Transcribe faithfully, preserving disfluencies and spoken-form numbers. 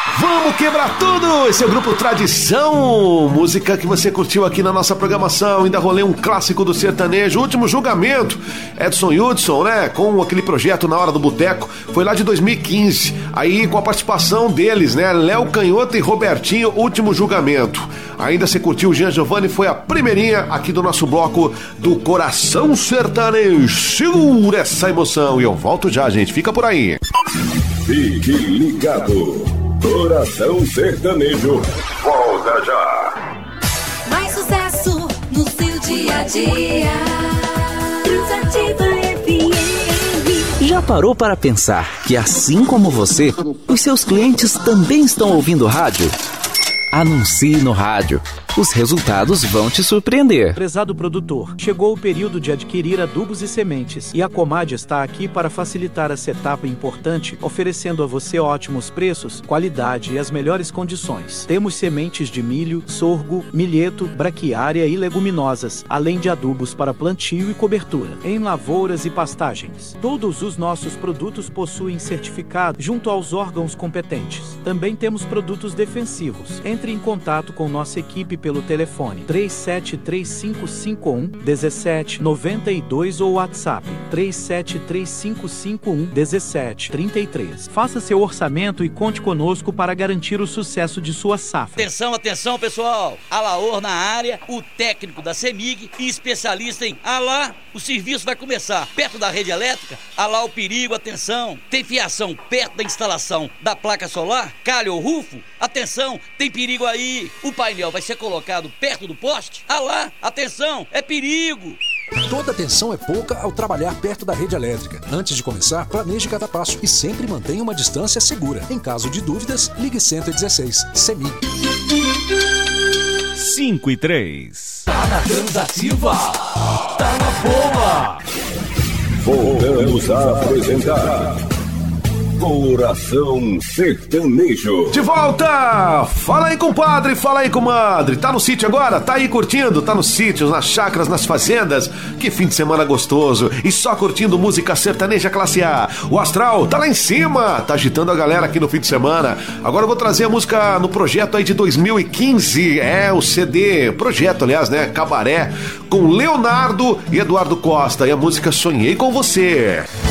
Vamos quebrar tudo! Esse é o Grupo Tradição, música que você curtiu aqui na nossa programação. Ainda rolei um clássico do sertanejo, Último Julgamento, Edson Hudson, né? Com aquele projeto Na Hora do Boteco, foi lá de dois mil e quinze. Aí com a participação deles, né? Léo Canhoto e Robertinho, Último Julgamento. Ainda você curtiu o Jean Giovanni, foi a primeirinha aqui do nosso bloco do Coração Sertanejo. Segura essa emoção e eu volto já, gente. Fica por aí. Fique ligado. Coração Sertanejo, volta já. Mais sucesso no seu dia a dia. Transativa F M. Já parou para pensar que, assim como você, os seus clientes também estão ouvindo rádio? Anuncie no rádio. Os resultados vão te surpreender. Prezado produtor, chegou o período de adquirir adubos e sementes e a Comad está aqui para facilitar essa etapa importante, oferecendo a você ótimos preços, qualidade e as melhores condições. Temos sementes de milho, sorgo, milheto, braquiária e leguminosas, além de adubos para plantio e cobertura, em lavouras e pastagens. Todos os nossos produtos possuem certificado junto aos órgãos competentes. Também temos produtos defensivos. Entre em contato com nossa equipe pelo telefone três sete três cinco cinco um um sete nove dois ou WhatsApp três sete três cinco cinco um um sete três três. Faça seu orçamento e conte conosco para garantir o sucesso de sua safra. Atenção, atenção pessoal, Alaor na área, o técnico da CEMIG e especialista em Alá, o serviço vai começar perto da rede elétrica. Alá o perigo, atenção, tem fiação perto da instalação da placa solar, calha ou rufo, atenção, tem perigo aí, o painel vai ser colocado perto do poste. Ah lá, atenção, é perigo! Toda atenção é pouca ao trabalhar perto da rede elétrica. Antes de começar, planeje cada passo e sempre mantenha uma distância segura. Em caso de dúvidas, ligue cento e dezesseis. CEMIG. cinco e três. Tá na Transativa. Tá na boa. Voltamos a apresentar Coração Sertanejo. De volta! Fala aí, compadre, fala aí, comadre. Tá no sítio agora? Tá aí curtindo? Tá nos sítios, nas chácaras, nas fazendas? Que fim de semana gostoso. E só curtindo música sertaneja classe A. O astral tá lá em cima, tá agitando a galera aqui no fim de semana. Agora eu vou trazer a música no projeto aí de dois mil e quinze. É, o C D, projeto, aliás, né? Cabaré, com Leonardo e Eduardo Costa. E a música Sonhei com Você.